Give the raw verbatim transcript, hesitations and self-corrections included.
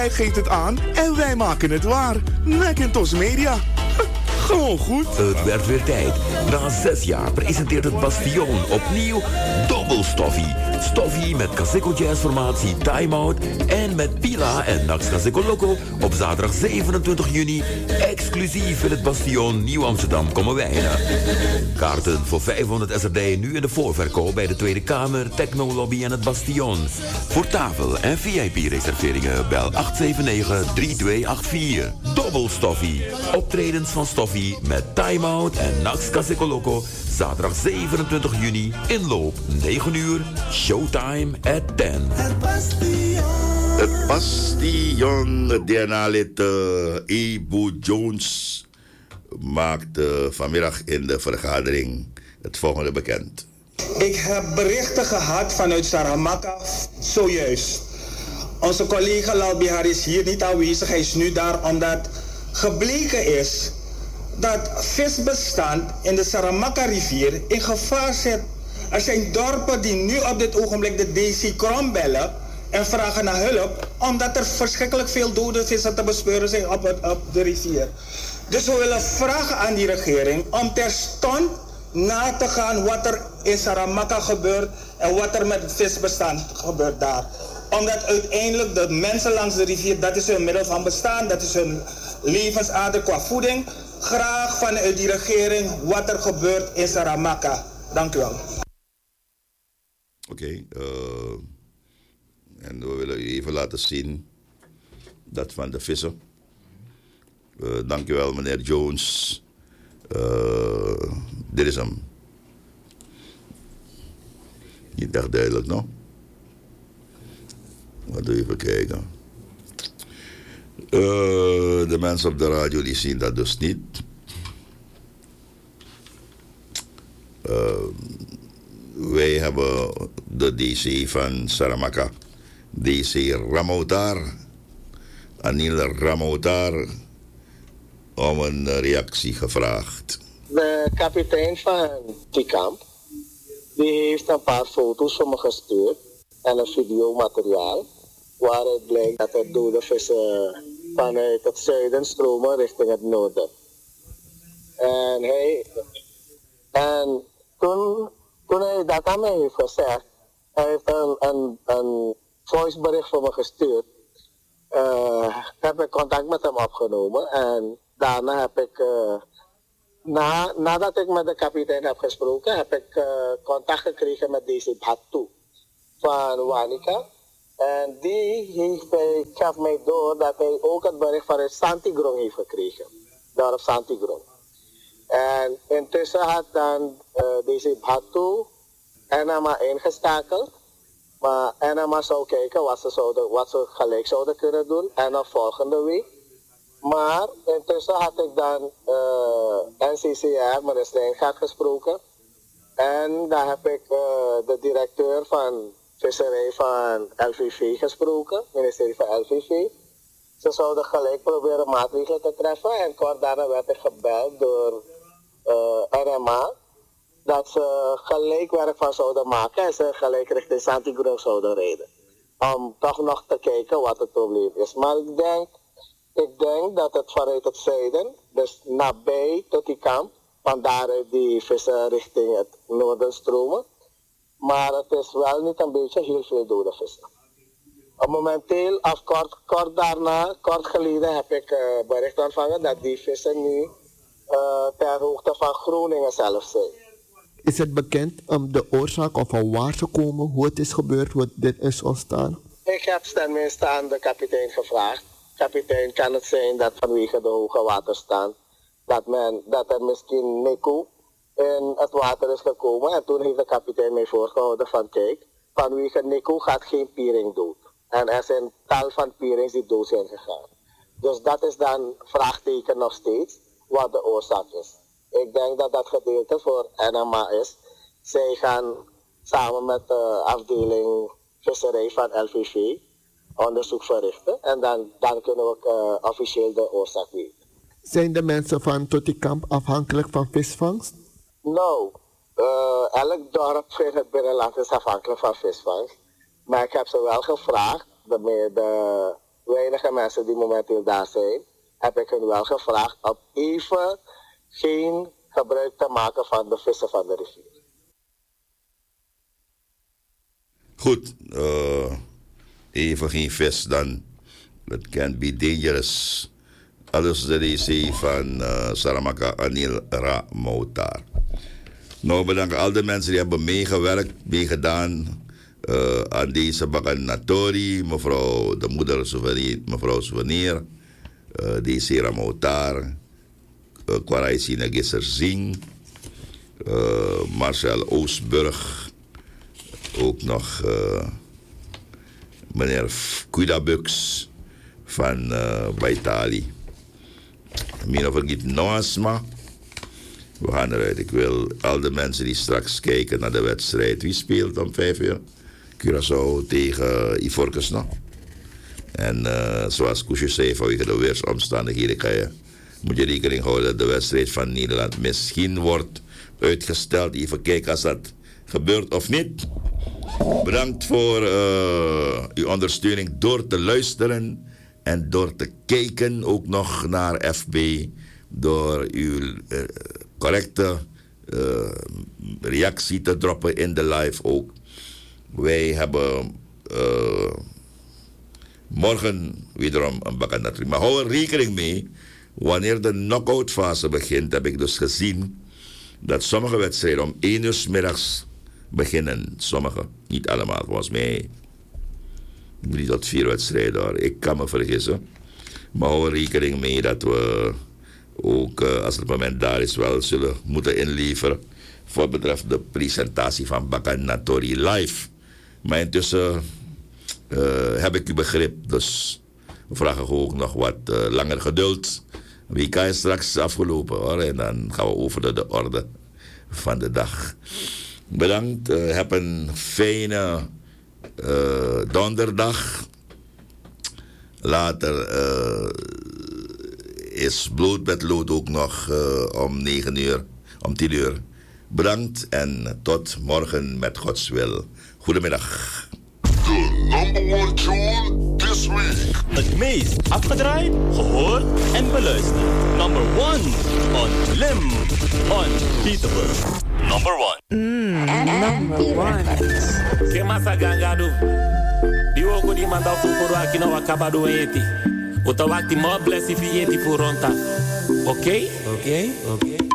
Hij geeft het aan en wij maken het waar. Macintosh Media. Gewoon goed. Het werd weer tijd. Na zes jaar presenteert het Bastion opnieuw Double Stoffie. Stoffie met Kaseko Jazz formatie Time Out en met Pila en Nax Kaseko Loco op zaterdag zevenentwintig juni exclusief in het Bastion Nieuw Amsterdam komen wijnen. Kaarten voor vijfhonderd S R D nu in de voorverkoop bij de Tweede Kamer, Techno Lobby en het Bastion. Voor tafel en V I P-reserveringen bel acht zeven negen drie twee acht vier. Double Stoffie. Optredens van Stoffie met Time Out en Nax Kaseko Loco. Zaterdag zevenentwintig juni. Inloop negen uur. Showtime at tien. Het Bastion, het D N A-lid uh, Ibu Jones maakt uh, vanmiddag in de vergadering het volgende bekend. Ik heb berichten gehad vanuit Saramaka, zojuist. Onze collega Lalbihar is hier niet aanwezig, hij is nu daar omdat gebleken is dat visbestand in de Saramaka-rivier in gevaar zit. Er zijn dorpen die nu op dit ogenblik de D C Krom bellen en vragen naar hulp, omdat er verschrikkelijk veel dode vissen te bespeuren zijn op, het, op de rivier. Dus we willen vragen aan die regering om terstond na te gaan wat er in Saramaka gebeurt en wat er met het visbestand gebeurt daar. Omdat uiteindelijk de mensen langs de rivier, dat is hun middel van bestaan, dat is hun levensader qua voeding. Graag vanuit die regering wat er gebeurt in Saramaka. Dank u wel. Oké, okay, uh, en we willen u even laten zien dat van de vissen. Uh, dank u wel, meneer Jones. Uh, dit is hem. Niet echt duidelijk, no? Laten we even kijken. Uh, de mensen op de radio die zien dat dus niet. Uh, wij hebben de D C van Saramaka, D C Ramoutar, Anil Ramoutar, om een reactie gevraagd. De kapitein van die kamp, die heeft een paar foto's voor me gestuurd en een videomateriaal waaruit blijkt dat er dode vissen vanuit het zuiden stromen richting het noorden. En hij, en toen, toen hij dat aan mij heeft gezegd, hij heeft een, een, een voicebericht voor me gestuurd. Uh, heb ik contact met hem opgenomen en daarna heb ik, uh, na, nadat ik met de kapitein heb gesproken, heb ik uh, contact gekregen met deze Bhatu van Wanica. En die heeft, gaf mij door dat hij ook het bericht vanuit Santigrong heeft gekregen. Dorp Santigrong. En intussen had dan uh, deze Bhatu N M A ingeschakeld. Maar N M A zou kijken wat ze, zouden, wat ze gelijk zouden kunnen doen. En dan volgende week. Maar intussen had ik dan uh, N C C R, meneer Stijngaard, gesproken. En daar heb ik uh, de directeur van visserij van L V V gesproken, ministerie van L V V. Ze zouden gelijk proberen maatregelen te treffen en kort daarna werd ik gebeld door uh, N M A dat ze gelijk werk van zouden maken en ze gelijk richting Santigrong zouden rijden. Om toch nog te kijken wat het probleem is. Maar ik denk, ik denk dat het vanuit het zuiden, dus nabij tot die kamp, van daaruit die vissen richting het noorden stromen. Maar het is wel niet een beetje heel veel dode vissen. Momenteel, of kort, kort daarna, kort geleden, heb ik uh, bericht ontvangen dat die vissen nu uh, ter hoogte van Groningen zelf zijn. Is het bekend om de oorzaak of van waar ze komen, hoe het is gebeurd, hoe dit is ontstaan? Ik heb tenminste aan de kapitein gevraagd. Kapitein, kan het zijn dat vanwege de hoge waterstand, dat, men, dat er misschien Nico in het water is gekomen. En toen heeft de kapitein mij voorgehouden van kijk, vanwege Nico gaat geen piering dood. En er zijn tal van pierings die dood zijn gegaan. Dus dat is dan vraagteken nog steeds wat de oorzaak is. Ik denk dat dat gedeelte voor N M A is. Zij gaan samen met de afdeling visserij van L V V onderzoek verrichten. En dan, dan kunnen we uh, officieel de oorzaak weten. Zijn de mensen van Totikamp afhankelijk van visvangst? Nou, uh, elk dorp in het binnenland is afhankelijk van visvangst. Maar ik heb ze wel gevraagd, de, de weinige mensen die momenteel daar zijn, heb ik hen wel gevraagd om even geen gebruik te maken van de vissen van de rivier. Goed, uh, even geen vis dan. It can be dangerous. Alles de D C van uh, Saramaka Anil Ramoutar. Nou, bedanken al de mensen die hebben meegewerkt, meegedaan uh, aan deze Bakanatori. Mevrouw de moeder Souvenir, mevrouw Souvenir, uh, D C Ramoutar, uh, Kwaraisi Nagisser Zing, uh, Marcel Oostburg, ook nog uh, meneer Kuidabux van uh, Baitali. Mina vergeet Noasma. We gaan eruit. Ik wil al de mensen die straks kijken naar de wedstrijd. Wie speelt om vijf uur? Curaçao tegen Ivorcus nog. En uh, zoals Koesje zei, vanwege de weersomstandigheden kan je, moet je rekening houden dat de wedstrijd van Nederland misschien wordt uitgesteld. Even kijken als dat gebeurt of niet. Bedankt voor uh, uw ondersteuning door te luisteren en door te kijken ook nog naar F B. Door uw uh, correcte uh, reactie te droppen in de live ook. Wij hebben uh, morgen wederom een bakanatori. Maar hou er rekening mee, wanneer de knock-out fase begint, heb ik dus gezien dat sommige wedstrijden om één uur 's middags beginnen. Sommige, niet allemaal volgens mij. Drie tot vier wedstrijden hoor. Ik kan me vergissen. Maar hou er rekening mee dat we ook uh, als het moment daar is wel zullen moeten inleveren voor betreft de presentatie van Bakanatori live. Maar intussen uh, heb ik uw begrip, dus we vragen ook nog wat uh, langer geduld. W K is straks afgelopen hoor, en dan gaan we over naar de orde van de dag. Bedankt, uh, heb een fijne uh, donderdag. Later uh, is Bloot met Lood ook nog uh, om negen uur, om tien uur. Bedankt en tot morgen met Gods wil. Goedemiddag. The number one tune this week. Het meest afgedraaid, gehoord en beluisterd. Number one on Lim on Peterborough. Number one. Mm, number one. Que massa gangado. Dio ko di manda fukuru akina wakabado eti. Utawakti mo blessi fi eti furonta. Okay? Okay, okay.